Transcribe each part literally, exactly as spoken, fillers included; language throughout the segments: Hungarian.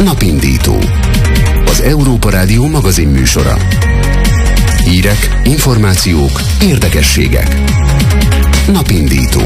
Napindító. Az Európa Rádió magazin műsora. Hírek, információk, érdekességek. Napindító.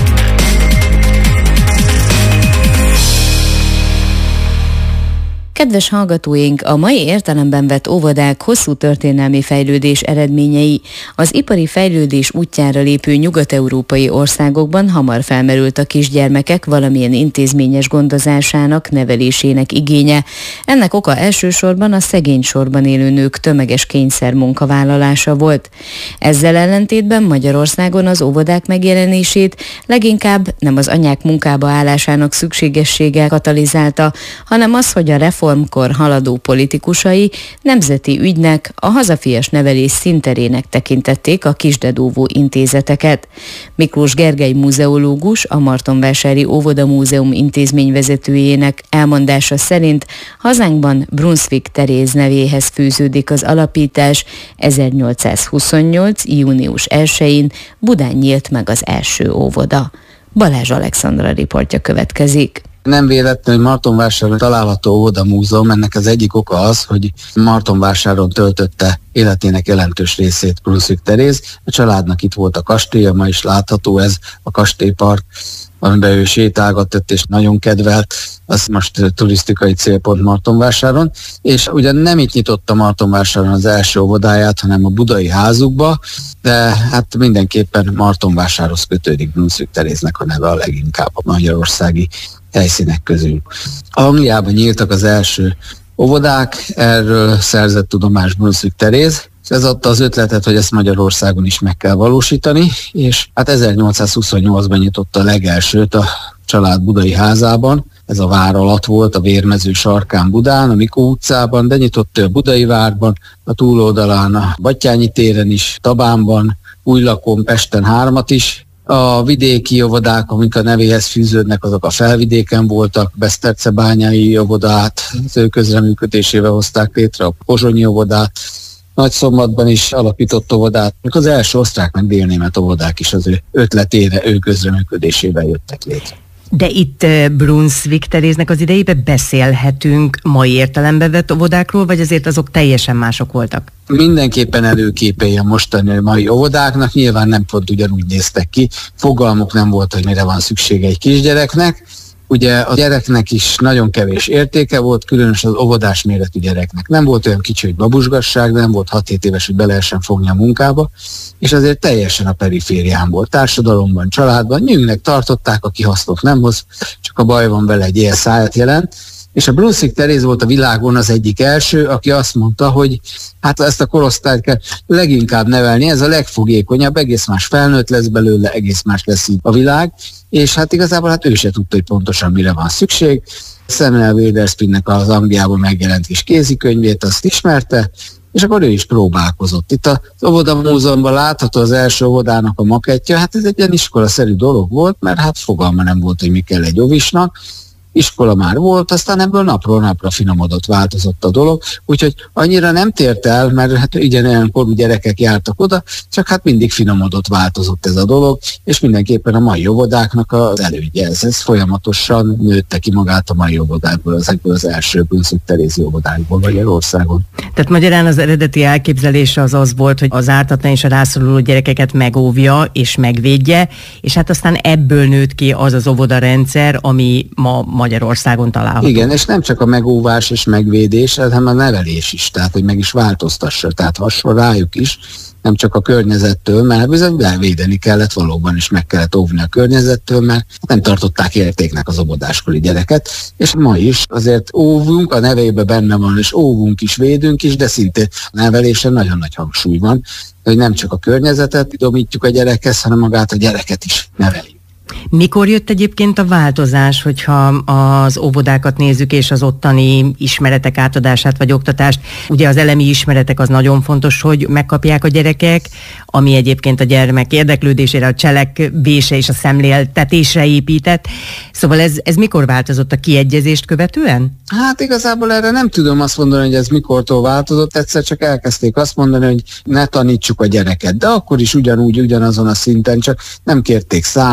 Kedves hallgatóink, a mai értelemben vett óvodák hosszú történelmi fejlődés eredményei. Az ipari fejlődés útjára lépő nyugat-európai országokban hamar felmerült a kisgyermekek valamilyen intézményes gondozásának, nevelésének igénye. Ennek oka elsősorban a szegény sorban élő nők tömeges kényszer munkavállalása volt. Ezzel ellentétben Magyarországon az óvodák megjelenését leginkább nem az anyák munkába állásának szükségessége katalizálta, hanem az, hogy a reform reformkor haladó politikusai nemzeti ügynek, a hazafias nevelés színterének tekintették a kisdedóvó intézeteket. Miklós Gergely múzeológus, a Martonvásári Óvoda Múzeum intézményvezetőjének elmondása szerint hazánkban Brunswick Teréz nevéhez fűződik az alapítás. ezernyolcszázhuszonnyolc. június elsején Budán nyílt meg az első óvoda. Balázs Alexandra riportja következik. Nem véletlen, hogy Martonvásáron található óvoda múzeum, ennek az egyik oka az, hogy Martonvásáron töltötte életének jelentős részét Brunswick Teréz. A családnak itt volt a kastélya, ma is látható ez a kastélypark, amiben ő sétálgatott és nagyon kedvelt, az most turisztikai célpont Martonvásáron, és ugyan nem itt nyitotta Martonvásáron az első óvodáját, hanem a budai házukba, de hát mindenképpen Martonvásárhoz kötődik Brunswick Teréznek a neve a leginkább a magyarországi helyszínek közül. Angliában nyíltak az első óvodák, erről szerzett tudomást Brunswick Teréz, és ez adta az ötletet, hogy ezt Magyarországon is meg kell valósítani, és hát ezernyolcszázhuszonnyolcban nyitotta a legelsőt a család budai házában. Ez a vár alatt volt, a Vérmező sarkán Budán, a Mikó utcában, de nyitott a Budai várban, a túloldalán a Battyányi téren is, Tabánban, Újlakon, Pesten hármat is. A vidéki óvodák, amik a nevéhez fűződnek, azok a Felvidéken voltak, Besztercebányai óvodát, az ő közreműködésével hozták létre, a Pozsonyi óvodát, Nagyszombatban is alapított óvodát, még az első osztrák meg délnémet óvodák is az ő ötletére, ő közreműködésével jöttek létre. De itt Brunswick Teréznek az idejében beszélhetünk mai értelemben vett óvodákról, vagy azért azok teljesen mások voltak? Mindenképpen előképei a mostani mai óvodáknak, nyilván nem pont ugyanúgy néztek ki, fogalmuk nem volt, hogy mire van szüksége egy kisgyereknek. Ugye a gyereknek is nagyon kevés értéke volt, különösen az óvodás méretű gyereknek. Nem volt olyan kicsi, hogy babusgasság, nem volt hat-hét éves, hogy be lehessen fogni a munkába, és azért teljesen a periférián volt. Társadalomban, családban nyűgnek tartották, aki hasznot nem hoz, csak a baj van vele, egy ilyen szájat jelent. És a Brunswick Teréz volt a világon az egyik első, aki azt mondta, hogy hát ezt a korosztályt kell leginkább nevelni, ez a legfogékonyabb, egész más felnőtt lesz belőle, egész más lesz így a világ, és hát igazából hát ő se tudta, hogy pontosan mire van szükség. Samuel Witherspoonnek az Angliában megjelent kis kézikönyvét, azt ismerte, és akkor ő is próbálkozott. Itt az óvoda múzeumban látható az első óvodának a makettja, hát ez egy ilyen iskolaszerű dolog volt, mert hát fogalma nem volt, hogy mi kell egy óvisnak. Iskola már volt, aztán ebből napról napra finomodott, változott a dolog, úgyhogy annyira nem tért el, mert hát ugyanolyan korú gyerekek jártak oda, csak hát mindig finomodott, változott ez a dolog, és mindenképpen a mai óvodáknak az elődje ez, ez folyamatosan nőtte ki magát a mai óvodákból, ezekből az első Brunswick Terézi óvodákból Magyarországon. Tehát magyarán az eredeti elképzelése az az volt, hogy az ártatlan és a rászoruló gyerekeket megóvja és megvédje, és hát aztán ebből nőtt ki az az óvodarendszer, ami ma Magyarországon található. Igen, és nem csak a megóvás és megvédés, hanem a nevelés is, tehát hogy meg is változtassa, tehát hasonló rájuk is, nem csak a környezettől, mert bizony elvédeni kellett valóban, és meg kellett óvni a környezettől, mert nem tartották értéknek az óvodáskori gyereket, és ma is azért óvunk, a nevében benne van, és óvunk is, védünk is, de szintén a nevelésen nagyon nagy hangsúly van, hogy nem csak a környezetet domítjuk a gyerekhez, hanem magát a gyereket is neveljük. Mikor jött egyébként a változás, hogyha az óvodákat nézzük, és az ottani ismeretek átadását vagy oktatást? Ugye az elemi ismeretek az nagyon fontos, hogy megkapják a gyerekek, ami egyébként a gyermek érdeklődésére, a cselekvése és a szemléltetésre épített. Szóval ez, ez mikor változott, a kiegyezést követően? Hát igazából erre nem tudom azt mondani, hogy ez mikortól változott, egyszer csak elkezdték azt mondani, hogy ne tanítsuk a gyereket, de akkor is ugyanúgy, ugyanazon a szinten, csak nem kérték számon.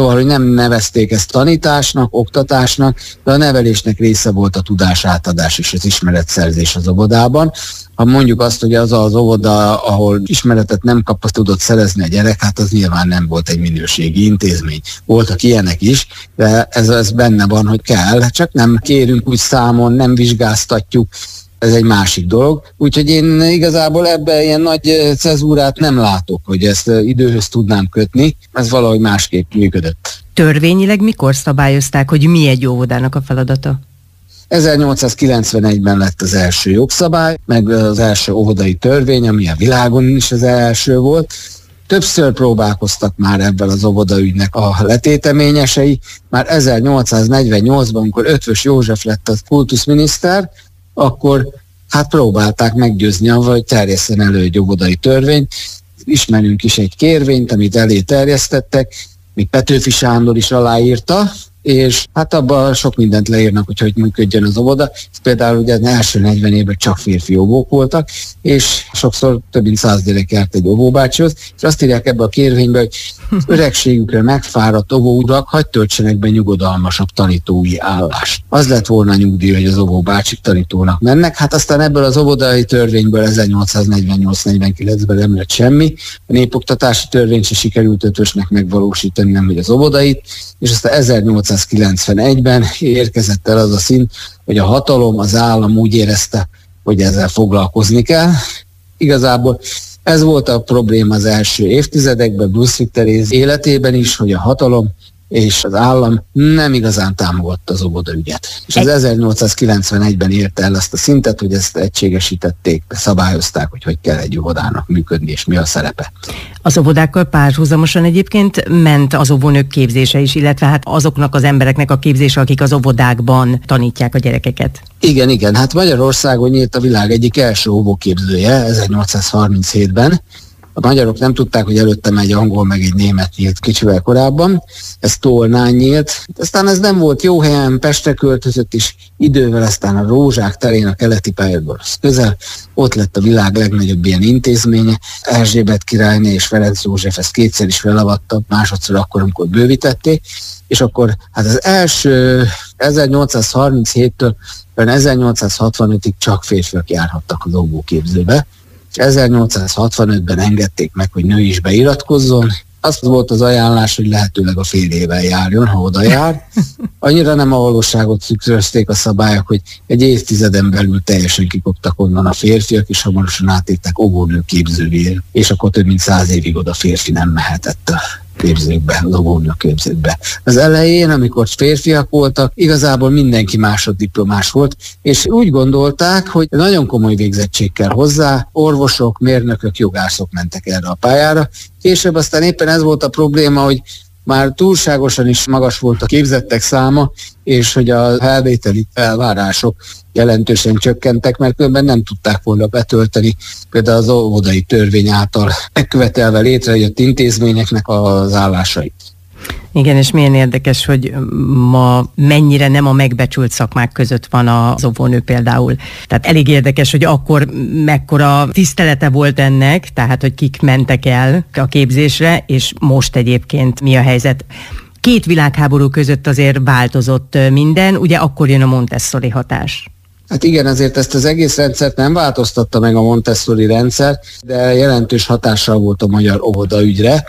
Szóval, hogy nem nevezték ezt tanításnak, oktatásnak, de a nevelésnek része volt a tudásátadás és az ismeretszerzés az óvodában. Ha mondjuk azt, hogy az az óvoda, ahol ismeretet nem kapott, tudott szerezni a gyerek, hát az nyilván nem volt egy minőségi intézmény. Voltak ilyenek is, de ez, ez benne van, hogy kell, csak nem kérünk úgy számon, nem vizsgáztatjuk, ez egy másik dolog. Úgyhogy én igazából ebben ilyen nagy cezúrát nem látok, hogy ezt időhöz tudnám kötni, ez valahogy másképp működött. Törvényileg mikor szabályozták, hogy mi egy óvodának a feladata? ezernyolcszázkilencvenegyben lett az első jogszabály, meg az első óvodai törvény, ami a világon is az első volt. Többször próbálkoztak már ebben az óvodaügynek a letéteményesei. Már ezernyolcszáznegyvennyolcban, amikor Eötvös József lett a kultuszminiszter, akkor hát próbálták meggyőzni, hogy terjesszen elő egy óvodai törvényt. Ismerünk is egy kérvényt, amit elé terjesztettek, még Petőfi Sándor is aláírta, és hát abban sok mindent leírnak, hogy hogy működjön az óvoda. Például ugye az első negyven évben csak férfi óvók voltak, és sokszor több mint száz gyerek járt egy óvóbácsihoz, és azt írják ebbe a kérvénybe, hogy öregségükre megfáradt óvóurak hadd töltsenek be nyugodalmasabb tanítói állást. Az lett volna nyugdíj, hogy az óvóbácsik tanítónak mennek. Hát aztán ebből az óvodai törvényből ezernyolcszáznegyvennyolc-negyvenkilencben nem lett semmi. A népoktatási törvényt se sikerült Eötvösnek megvalósítani, nem hogy az óvodait, és aztán ezernyolcszázkilencvenegyben érkezett el az a szín, hogy a hatalom, az állam úgy érezte, hogy ezzel foglalkozni kell. Igazából ez volt a probléma az első évtizedekben, Brunswick Teréz életében is, hogy a hatalom és az állam nem igazán támogatta az óvodaügyet. És az ezernyolcszázkilencvenegyben érte el azt a szintet, hogy ezt egységesítették, szabályozták, hogy hogy kell egy óvodának működni, és mi a szerepe. Az óvodákkal párhuzamosan egyébként ment az óvónők képzése is, illetve hát azoknak az embereknek a képzése, akik az óvodákban tanítják a gyerekeket. Igen, igen. Hát Magyarországon nyílt a világ egyik első óvóképzője ezernyolcszázharminchétben. A magyarok nem tudták, hogy előttem egy angol meg egy német nyílt kicsivel korábban, ez Tolnán nyílt. Aztán ez nem volt jó helyen, Pestre költözött is idővel, aztán a Rózsák terén, a keleti pályaudvar az közel, ott lett a világ legnagyobb ilyen intézménye. Erzsébet királyné és Ferenc József ezt kétszer is felavatta, másodszor akkor, amikor bővítették, és akkor hát az első ezernyolcszázharminchéttől ezernyolcszázhatvanötig csak férfiak járhattak az óvóképzőbe. ezernyolcszázhatvanötben engedték meg, hogy nő is beiratkozzon. Az volt az ajánlás, hogy lehetőleg a fél éven járjon, ha oda jár. Annyira nem a valóságot tükrözték a szabályok, hogy egy évtizeden belül teljesen kikoptak onnan a férfiak, és hamarosan átértek óvónő képzővé, és akkor több mint száz évig oda férfi nem mehetett a képzőkbe, az óvónők képzőkbe. Az elején, amikor férfiak voltak, igazából mindenki másoddiplomás volt, és úgy gondolták, hogy nagyon komoly végzettség kell hozzá, orvosok, mérnökök, jogászok mentek erre a pályára. Később aztán éppen ez volt a probléma, hogy már túlságosan is magas volt a képzettek száma, és hogy a felvételi elvárások jelentősen csökkentek, mert különben nem tudták volna betölteni például az óvodai törvény által megkövetelve létrejött intézményeknek az állásait. Igen, és milyen érdekes, hogy ma mennyire nem a megbecsült szakmák között van az óvónő például. Tehát elég érdekes, hogy akkor mekkora tisztelete volt ennek, tehát hogy kik mentek el a képzésre, és most egyébként mi a helyzet. Két világháború között azért változott minden, ugye akkor jön a Montessori hatás. Hát igen, azért ezt az egész rendszert nem változtatta meg a Montessori rendszer, de jelentős hatással volt a magyar óvodaügyre.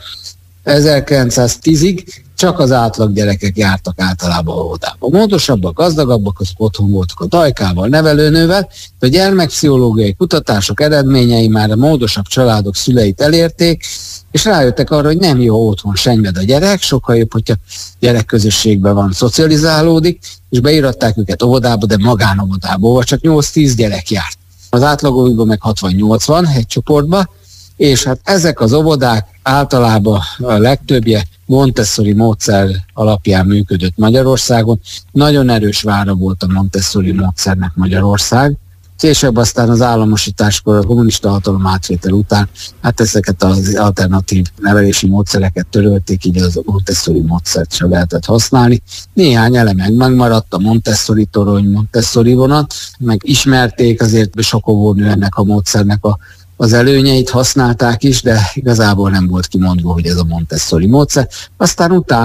ezerkilencszáztízig csak az átlag gyerekek jártak általában óvodába. Módosabbak, gazdagabbak, azok otthon voltak a dajkával, nevelőnővel, de a gyermekpszichológiai kutatások eredményei már a módosabb családok szüleit elérték, és rájöttek arra, hogy nem jó otthon senyved a gyerek, sokkal jobb, hogyha gyerekközösségben van, szocializálódik, és beiratták őket óvodába, de magánóvodába, vagy csak nyolc-tíz gyerek járt. Az átlagokban meg hatvan-nyolcvan egy csoportba, és hát ezek az óvodák általában a legtöbbje Montessori módszer alapján működött Magyarországon. Nagyon erős vára volt a Montessori módszernek Magyarország. Később aztán az államosításkor, a kommunista hatalom átvétel után hát ezeket az alternatív nevelési módszereket törölték, így az Montessori módszert sem lehetett használni. Néhány eleme megmaradt, a Montessori torony, Montessori vonat, meg ismerték azért sok óvónő ennek a módszernek a az előnyeit használták is, de igazából nem volt kimondva, hogy ez a Montessori módszer. Aztán utána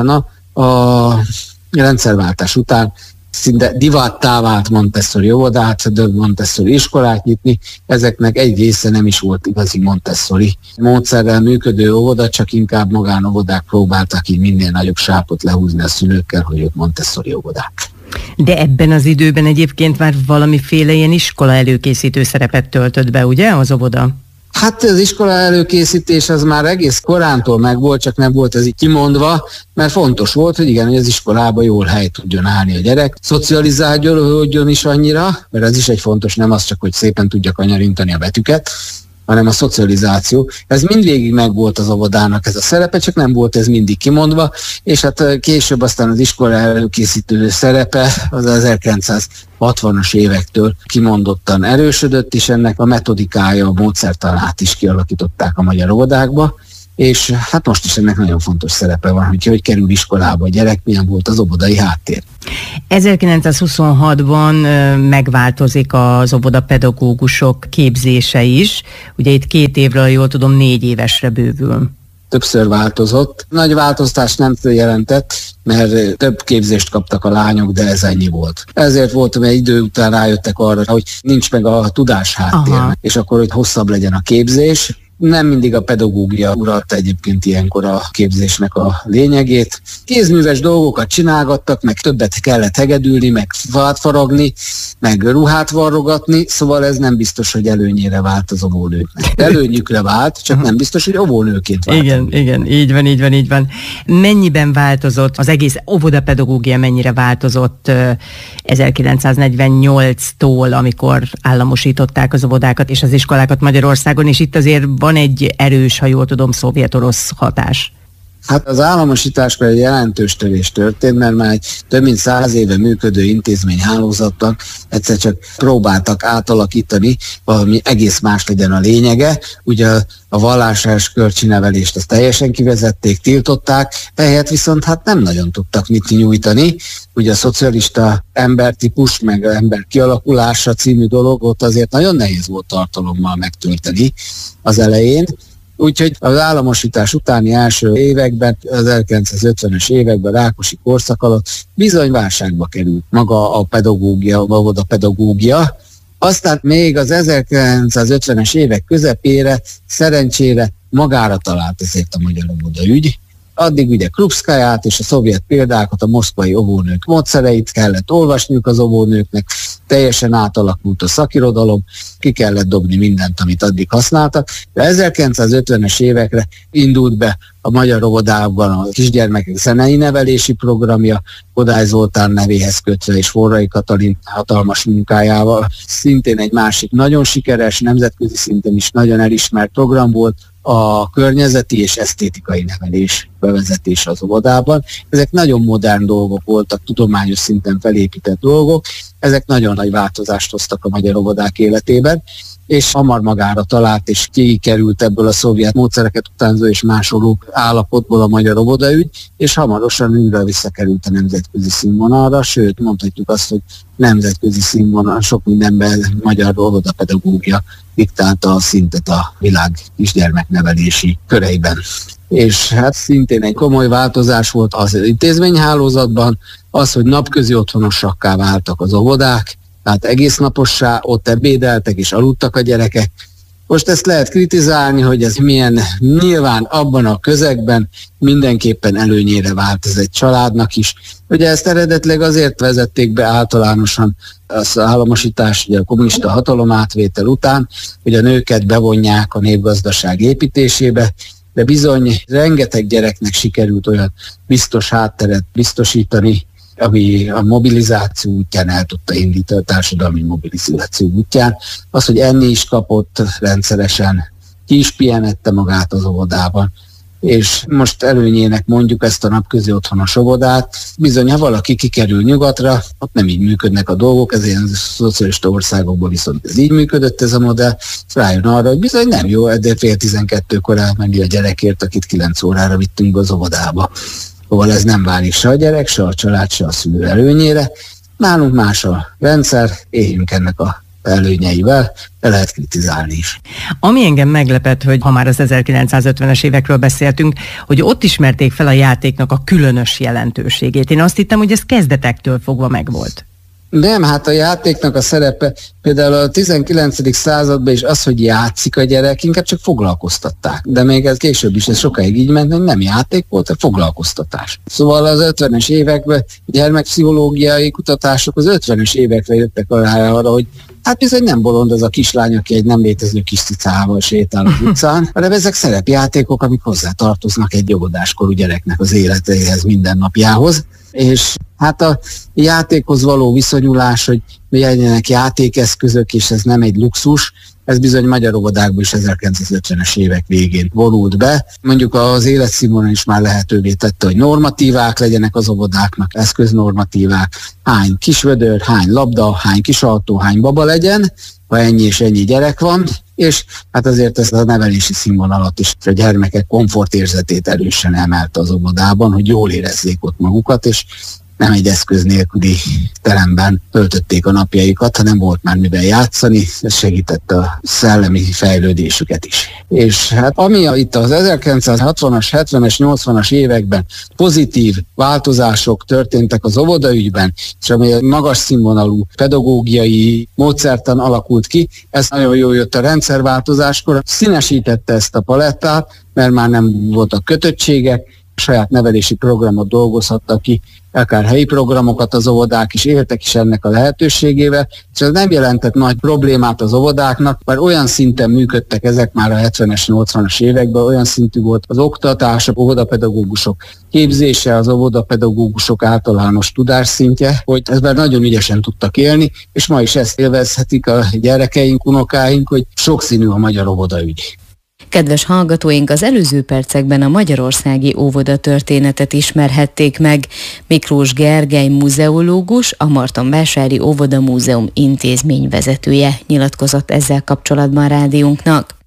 A rendszerváltás után szinte divattá vált Montessori óvodát, de Montessori iskolát nyitni, ezeknek egy része nem is volt igazi Montessori módszerrel működő óvoda, csak inkább magánovodák próbáltak így minél nagyobb sápot lehúzni a szülőkkel, hogy ők Montessori óvodák. De ebben az időben egyébként már valamiféle ilyen iskola előkészítő szerepet töltött be, ugye, az óvoda? Hát az iskola előkészítés az már egész korántól megvolt, csak nem volt ez így kimondva, mert fontos volt, hogy igen, hogy az iskolába jól hely tudjon állni a gyerek, szocializálódjon is annyira, mert ez is egy fontos, nem az csak, hogy szépen tudja kanyarintani a betűket, hanem a szocializáció. Ez mindvégig megvolt az óvodának ez a szerepe, csak nem volt ez mindig kimondva, és hát később aztán az iskola előkészítő szerepe az ezerkilencszázhatvanas évektől kimondottan erősödött, és ennek a metodikája, a módszertanát is kialakították a magyar óvodákba, és hát most is ennek nagyon fontos szerepe van, hogy hogy kerül iskolába a gyerek, milyen volt az óvodai háttér. ezerkilencszázhuszonhatban megváltozik az óvodapedagógusok képzése is, ugye itt két évről, jól tudom, négy évesre bővül. Többször változott. Nagy változtást nem jelentett, mert több képzést kaptak a lányok, de ez ennyi volt. Ezért volt, mert idő után rájöttek arra, hogy nincs meg a tudás háttér, és akkor, hogy hosszabb legyen a képzés. Nem mindig a pedagógia uralta egyébként ilyenkor a képzésnek a lényegét. Kézműves dolgokat csinálgattak, meg többet kellett hegedülni, meg fát faragni, meg ruhát varrogatni, szóval ez nem biztos, hogy előnyére vált az óvónőknek. Előnyükre vált, csak nem biztos, hogy óvónőként vált. Igen, igen, így van, így van, így van. Mennyiben változott az egész óvodapedagógia, mennyire változott ezerkilencszáznegyvennyolctól, amikor államosították az óvodákat és az iskolákat Magyarországon, és itt azért van egy erős, ha jól tudom, szovjet-orosz hatás. Hát az államosításkor egy jelentős törés történt, mert már egy több mint száz éve működő intézményhálózatnak egyszer csak próbáltak átalakítani, valami egész más legyen a lényege. Ugye a vallásás kölcsi nevelést azt teljesen kivezették, tiltották, ehelyett viszont hát nem nagyon tudtak mit nyújtani. Ugye a szocialista embertípus, meg ember kialakulása című dologot azért nagyon nehéz volt tartalommal megtölteni az elején. Úgyhogy az államosítás utáni első években, az ezerkilencszázötvenes években, Rákosi korszak alatt bizony válságba került maga a pedagógia, a óvodapedagógia. Aztán még az ezerkilencszázötvenes évek közepére szerencsére magára talált ezért a magyar óvodaügy. Addig ugye Krupszkaját és a szovjet példákat, a moszkvai óvónők módszereit kellett olvasniuk az óvónőknek, teljesen átalakult a szakirodalom, ki kellett dobni mindent, amit addig használtak, de ezerkilencszázötvenes évekre indult be a magyar óvodában a kisgyermekek zenei nevelési programja, Kodály Zoltán nevéhez kötve és Forrai Katalin hatalmas munkájával. Szintén egy másik nagyon sikeres, nemzetközi szinten is nagyon elismert program volt, a környezeti és esztétikai nevelés bevezetése az óvodában. Ezek nagyon modern dolgok voltak, tudományos szinten felépített dolgok, ezek nagyon nagy változást hoztak a magyar óvodák életében, és hamar magára talált, és kikerült ebből a szovjet módszereket utánzó és másoló állapotból a magyar óvodaügy, és hamarosan újra visszakerült a nemzetközi színvonalra, sőt, mondhatjuk azt, hogy nemzetközi színvonal, sok mindenben magyar óvodapedagógia diktálta a szintet a világ kisgyermeknevelési köreiben. És hát szintén egy komoly változás volt az intézményhálózatban, az, hogy napközi otthonosakká váltak az óvodák, tehát egész napossá ott ebédeltek és aludtak a gyerekek. Most ezt lehet kritizálni, hogy ez milyen, nyilván abban a közegben mindenképpen előnyére vált ez egy családnak is. Ugye ezt eredetileg azért vezették be általánosan az államosítás, ugye a kommunista hatalomátvétel után, hogy a nőket bevonják a népgazdaság építésébe, de bizony rengeteg gyereknek sikerült olyan biztos hátteret biztosítani, ami a mobilizáció útján el tudta indítani, a társadalmi mobilizáció útján. Az, hogy enni is kapott rendszeresen, ki is pihenette magát az óvodában, és most előnyének mondjuk ezt a napközi otthonos óvodát. Bizony, ha valaki kikerül nyugatra, ott nem így működnek a dolgok, ez ilyen szocialista országokban viszont ez így működött ez a modell, rájön arra, hogy bizony nem jó, de fél tizenkettőkor elmenni a gyerekért, akit kilenc órára vittünk az óvodába. Szóval ez nem válik se a gyerek, se a család, se a szülő előnyére. Nálunk más a rendszer, éljünk ennek a előnyeivel, de lehet kritizálni is. Ami engem meglepett, hogy ha már az ezerkilencszázötvenes évekről beszéltünk, hogy ott ismerték fel a játéknak a különös jelentőségét. Én azt hittem, hogy ez kezdetektől fogva megvolt. Nem, hát a játéknak a szerepe például a tizenkilencedik században is az, hogy játszik a gyerek, inkább csak foglalkoztatták. De még ez később is ez sokáig így ment, hogy nem játék volt, a foglalkoztatás. Szóval az ötvenes években gyermekpszichológiai kutatások az ötvenes évekre jöttek arra, hogy hát bizony nem bolond az a kislány, aki egy nem létező kis cicával sétál az utcán, hanem ezek szerepjátékok, amik hozzá tartoznak egy óvodáskorú gyereknek az életéhez, mindennapjához. És hát a játékhoz való viszonyulás, hogy legyenek játékeszközök, és ez nem egy luxus, ez bizony magyar óvodákban is ezerkilencszázötvenes évek végén vonult be. Mondjuk az életszínvonal is már lehetővé tette, hogy normatívák legyenek az óvodáknak, eszköznormatívák, hány kisvödör, hány labda, hány kisautó, hány baba legyen, ha ennyi és ennyi gyerek van, és hát azért ezt a nevelési színvonalat is, a gyermekek komfortérzetét erősen emelte az óvodában, hogy jól érezzék ott magukat, és nem egy eszköz nélküli teremben töltötték a napjaikat, hanem volt már mivel játszani, ez segítette a szellemi fejlődésüket is. És hát ami a, itt az ezerkilencszázhatvanas, hetvenes, nyolcvanas években pozitív változások történtek az óvodaügyben, és ami a magas színvonalú pedagógiai módszertan alakult ki, ez nagyon jól jött a rendszerváltozáskor, színesítette ezt a palettát, mert már nem voltak kötöttségek, saját nevelési programot dolgozhattak ki, akár helyi programokat az óvodák is, éltek is ennek a lehetőségével, és ez nem jelentett nagy problémát az óvodáknak, mert olyan szinten működtek ezek már a hetvenes, nyolcvanas években, olyan szintű volt az oktatás, az óvodapedagógusok képzése, az óvodapedagógusok általános tudásszintje, hogy ezben nagyon ügyesen tudtak élni, és ma is ezt élvezhetik a gyerekeink, unokáink, hogy sokszínű a magyar óvodaügy. Kedves hallgatóink, az előző percekben a magyarországi óvoda történetet ismerhették meg. Miklós Gergely muzeológus, a Martonvásári Óvoda Múzeum intézményvezetője nyilatkozott ezzel kapcsolatban rádiónknak.